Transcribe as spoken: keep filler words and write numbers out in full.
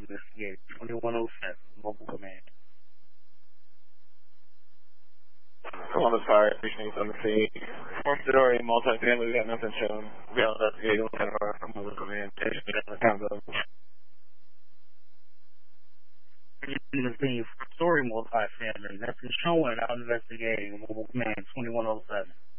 investigating. twenty-one oh seven, mobile command. Come on, the fire station on the scene. Fourth story, multi-family, we got nothing shown. We all investigating what kind of our mobile command. Story multi-family. Nothing showing. I'm investigating. Mobile command twenty-one oh seven.